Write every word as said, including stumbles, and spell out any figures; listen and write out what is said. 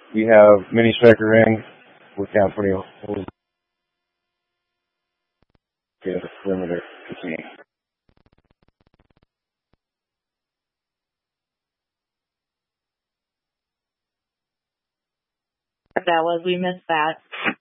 We have mini striker ring with down twenty holes. We have the perimeter fifteen. That was, we missed that.